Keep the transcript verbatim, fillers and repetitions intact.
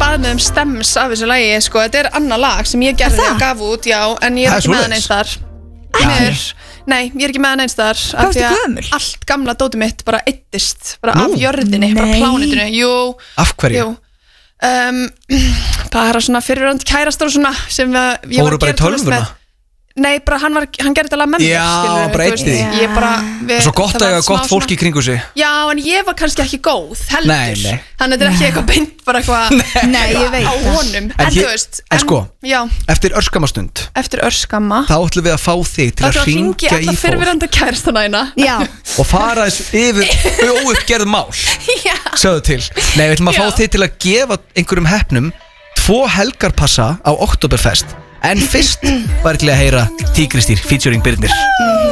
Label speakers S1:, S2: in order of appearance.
S1: staðnum stems af þessu lagi, sko. Þetta er annað lag sem ég gerði og gaf út, já, en ég er ekki með hann eins þar. Nei, ég er ekki með hann eins þar.
S2: Hvað varstu gömul?
S1: Allt gamla dótið mitt bara eittist, bara af jörðinni, bara plánitinu. Jú.
S3: Af hverju?
S1: Jú. Um, bara svona fyrirverandi kærastar og svona sem við
S3: fóru bara í tölvuna?
S1: Nei, bara hann, var, hann gerði þetta lag með mér.
S3: Já,
S1: skilur,
S3: bara eitt í því.
S1: Ég bara við,
S3: svo gott að eiga gott fólk í kringu sig.
S1: Já, en ég var kannski ekki góð heldur.
S3: Nei, nei.
S1: Þannig að þetta er ekki eitthvað beint bara eitthvað
S2: Nei, ég veit
S1: á honum. En,
S3: En,
S1: þú
S3: ég,
S1: veist
S3: en sko,
S1: já,
S3: eftir örskamastund
S1: eftir örskamma
S3: þá ætlum við að fá þig til að hringja í
S1: alla
S3: fólk
S1: fyrirverandi kærastana þína.
S2: Já.
S3: og fara þess yfir óuppgerð mál.
S1: Já.
S3: Sjáðu til. Nei, við ætlum að
S1: Já.
S3: fá þig til að gefa einhverjum heppnum tvo helgarpassa á Oktoberfest. En fyrst var til að heyra Tígristýr featuring Birnir.